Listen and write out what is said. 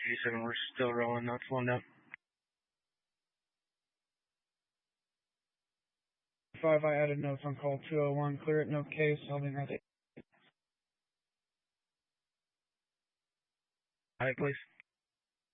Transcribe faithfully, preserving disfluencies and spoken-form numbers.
fifty-seven, we're still rolling, not slowing down. Five, I added notes on call two oh one. Clear it, no case, holding ready. Hi, please.